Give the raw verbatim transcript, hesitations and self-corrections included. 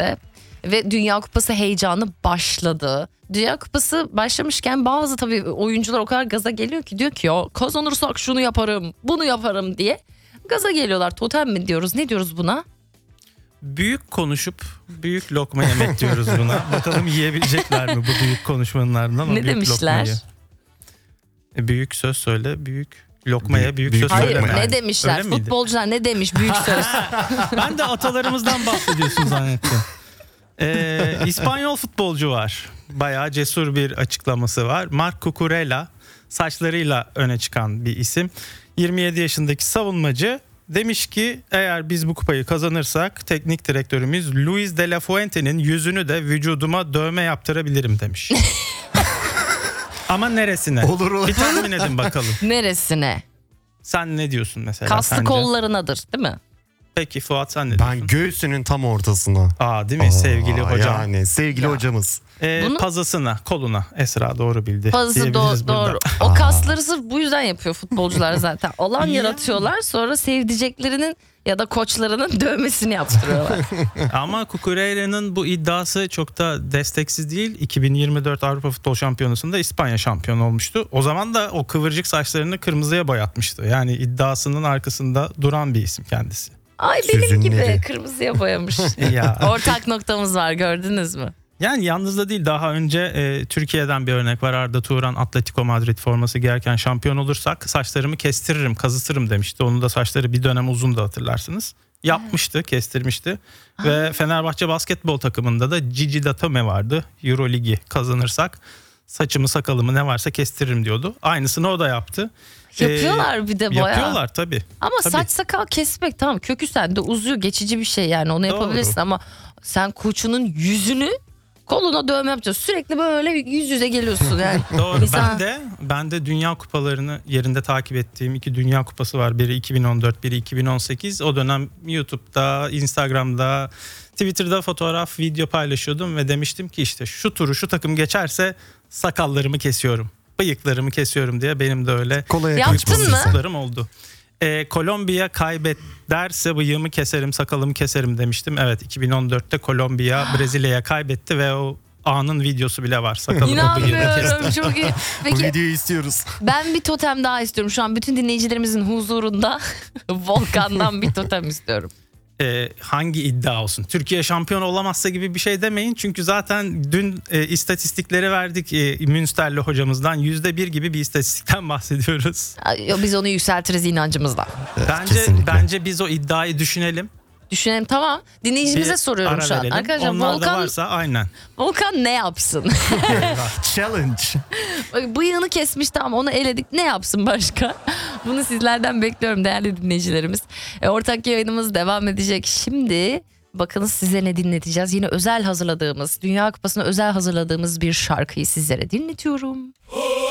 birlikte. Ve Dünya Kupası heyecanı başladı. Dünya Kupası başlamışken bazı tabii oyuncular o kadar gaza geliyor ki diyor ki ya kazanırsak şunu yaparım, bunu yaparım diye gaza geliyorlar. Totem mi diyoruz, ne diyoruz buna? Büyük konuşup büyük lokma yemek diyoruz buna. Bakalım yiyebilecekler mi bu büyük konuşmanın ardından o ne büyük demişler? lokmayı. E, büyük söz söyle, büyük lokmaya büyük, büyük söz Hayır, söyleme. ne demişler? Öyle miydi? Futbolcular ne demiş büyük söz? Ben de atalarımızdan bahsediyorsun zannettim. Ee, İspanyol futbolcu var. Bayağı cesur bir açıklaması var. Marc Cucurella, saçlarıyla öne çıkan bir isim. yirmi yedi yaşındaki savunmacı demiş ki eğer biz bu kupayı kazanırsak teknik direktörümüz Luis de la Fuente'nin yüzünü de vücuduma dövme yaptırabilirim demiş. Ama neresine? Olur olur. Bir tahmin edin bakalım. Neresine? Sen ne diyorsun mesela? Kaslı sence? kollarınadır değil mi? Peki Fuat sen ne diyorsun? Ben göğsünün tam ortasına. Aa değil mi Aa, sevgili hocam? Yani sevgili Ya. hocamız. Ee, Bunu- Pazısına, koluna. Esra doğru bildi. Pazı diyebiliriz do- burada. doğru. O kasları sırf bu yüzden yapıyor futbolcular zaten. Alan Ya. yaratıyorlar, sonra sevdiceklerinin ya da koçlarının dövmesini yaptırıyorlar. Ama Cucurella'nın bu iddiası çok da desteksiz değil. iki bin yirmi dört Avrupa Futbol Şampiyonası'nda İspanya şampiyonu olmuştu. O zaman da o kıvırcık saçlarını kırmızıya boyatmıştı. Yani iddiasının arkasında duran bir isim kendisi. Ay benim Süzünleri. gibi kırmızıya boyamış. Ya. Ortak noktamız var, gördünüz mü? Yani yalnız da değil, daha önce e, Türkiye'den bir örnek var. Arda Turan Atletico Madrid forması giyerken şampiyon olursak saçlarımı kestiririm, kazıtırım demişti. Onun da saçları bir dönem uzun da hatırlarsınız. Yapmıştı, kestirmişti. Ve Fenerbahçe basketbol takımında da Gigi Datome vardı. Euro Ligi kazanırsak saçımı sakalımı ne varsa kestiririm diyordu. Aynısını o da yaptı. Yapıyorlar Ee, bir de bayağı. Yapıyorlar tabii. Ama Tabii. saç sakal kesmek tamam, kökü sende uzuyor, geçici bir şey yani, onu Doğru. yapabilirsin ama sen koçunun yüzünü koluna dövme yapacaksın. Sürekli böyle yüz yüze geliyorsun yani. Doğru. Mesela- Ben de ben de dünya kupalarını yerinde takip ettiğim iki dünya kupası var. Biri iki bin on dört, biri iki bin on sekiz. O dönem YouTube'da, Instagram'da, Twitter'da fotoğraf, video paylaşıyordum ve demiştim ki işte şu turu şu takım geçerse sakallarımı kesiyorum, bıyıklarımı kesiyorum diye benim de öyle Kolaya Yaptın kaçması. mı? bıyıklarım oldu. Ee, Kolombiya kaybederse bıyığımı keserim, sakalımı keserim demiştim. Evet, iki bin on dörtte Kolombiya Brezilya'ya kaybetti ve o anın videosu bile var. Sakalımı bıyığımı kestim. İnanmıyorum, çok iyi. Bu Peki videoyu istiyoruz. ben bir totem daha istiyorum. Şu an bütün dinleyicilerimizin huzurunda Volkan'dan bir totem istiyorum. Ee, hangi iddia olsun? Türkiye şampiyon olamazsa gibi bir şey demeyin. Çünkü zaten dün e, istatistikleri verdik e, Münsterli hocamızdan. Yüzde bir gibi bir istatistikten bahsediyoruz. Ay, yo, Biz onu yükseltiriz inancımızla. Bence kesinlikle. bence biz o iddiayı düşünelim. Düşünelim, tamam. Dinleyicimize Bir soruyorum ara şu an. verelim. Arkadaşlar Onlar da Volkan, varsa aynen. Volkan ne yapsın? Challenge. Bak, bıyığını kesmiş, tamam, onu eledik, ne yapsın başka? Bunu sizlerden bekliyorum değerli dinleyicilerimiz. E, ortak yayınımız devam edecek. Şimdi bakınız size ne dinleteceğiz. Yine özel hazırladığımız, Dünya Kupası'na özel hazırladığımız bir şarkıyı sizlere dinletiyorum.